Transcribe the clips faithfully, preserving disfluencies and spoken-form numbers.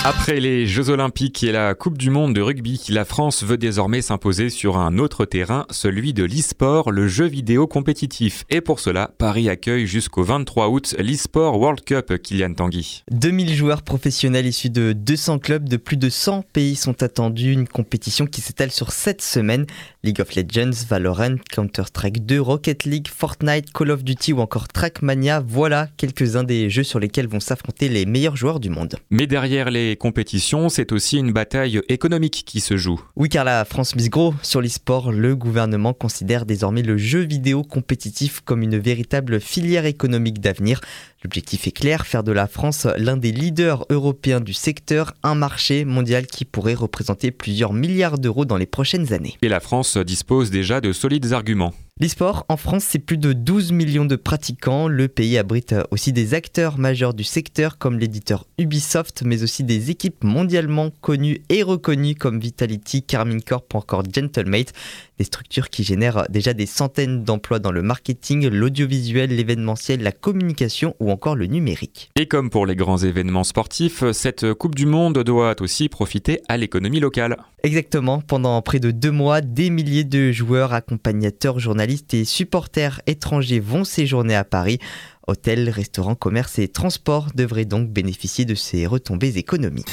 Après les Jeux Olympiques et la Coupe du Monde de rugby, la France veut désormais s'imposer sur un autre terrain, celui de l'e-sport, le jeu vidéo compétitif. Et pour cela, Paris accueille jusqu'au vingt-trois août l'e-sport World Cup, Kylian Tanguy. deux mille joueurs professionnels issus de deux cents clubs de plus de cent pays sont attendus, une compétition qui s'étale sur sept semaines. League of Legends, Valorant, Counter-Strike deux, Rocket League, Fortnite, Call of Duty ou encore Trackmania, voilà quelques-uns des jeux sur lesquels vont s'affronter les meilleurs joueurs du monde. Mais derrière les compétitions, c'est aussi une bataille économique qui se joue. Oui, car la France mise gros sur l'e-sport. Le gouvernement considère désormais le jeu vidéo compétitif comme une véritable filière économique d'avenir. L'objectif est clair, faire de la France l'un des leaders européens du secteur, un marché mondial qui pourrait représenter plusieurs milliards d'euros dans les prochaines années. Et la France dispose déjà de solides arguments. L'e-sport, en France, c'est plus de douze millions de pratiquants. Le pays abrite aussi des acteurs majeurs du secteur comme l'éditeur Ubisoft, mais aussi des équipes mondialement connues et reconnues comme Vitality, Karmine Corp ou encore Gentlemate. Des structures qui génèrent déjà des centaines d'emplois dans le marketing, l'audiovisuel, l'événementiel, la communication ou encore le numérique. Et comme pour les grands événements sportifs, cette Coupe du Monde doit aussi profiter à l'économie locale. Exactement, pendant près de deux mois, des milliers de joueurs, accompagnateurs, journalistes et supporters étrangers vont séjourner à Paris. Hôtels, restaurants, commerces et transports devraient donc bénéficier de ces retombées économiques.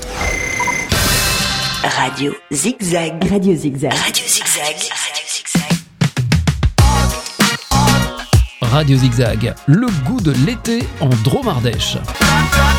Radio Zigzag. Radio Zigzag. Radio Zigzag. Radio Zigzag. Radio Zigzag, le goût de l'été en Drôme-Ardèche.